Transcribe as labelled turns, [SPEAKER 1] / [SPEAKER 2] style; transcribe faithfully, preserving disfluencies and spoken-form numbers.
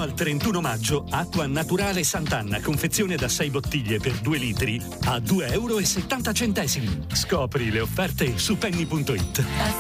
[SPEAKER 1] al trentuno maggio, acqua naturale Sant'Anna, confezione da sei bottiglie per due litri a due euro e settanta centesimi. Scopri le offerte su penny punto it.